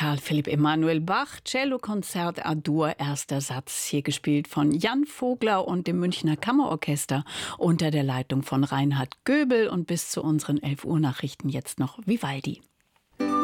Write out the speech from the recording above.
Karl Philipp Emanuel Bach, Cellokonzert A-Dur, erster Satz, hier gespielt von Jan Vogler und dem Münchner Kammerorchester unter der Leitung von Reinhard Göbel und bis zu unseren 11 Uhr Nachrichten jetzt noch Vivaldi.